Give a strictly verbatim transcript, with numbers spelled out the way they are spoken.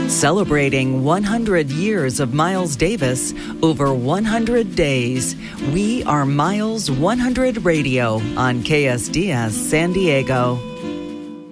Celebrating one hundred years of Miles Davis over one hundred days. We are Miles one hundred Radio on K S D S San Diego.